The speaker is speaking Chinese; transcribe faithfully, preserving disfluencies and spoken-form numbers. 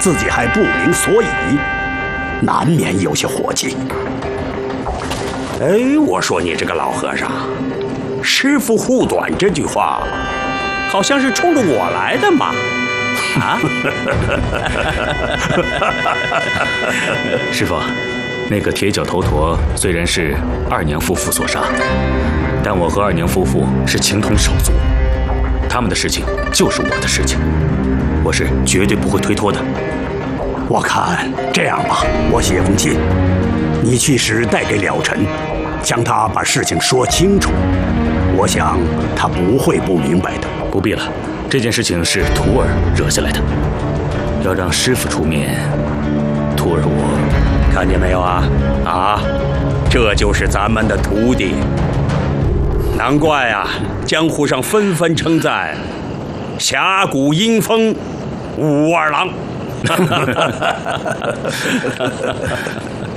自己还不明所以，难免有些火气。 哎，我说你这个老和尚，师傅护短这句话，好像是冲着我来的嘛？啊？ 师傅，那个铁脚头陀虽然是二娘夫妇所杀，但我和二娘夫妇是情同手足，他们的事情就是我的事情，我是绝对不会推脱的。 我看这样吧，我写封信，你去时带给了尘，向他把事情说清楚。我想他不会不明白的。 不必了，这件事情是徒儿惹下来的，要让师傅出面，徒儿我看见没有啊？啊，这就是咱们的徒弟。难怪啊，江湖上纷纷称赞侠骨英风武二郎。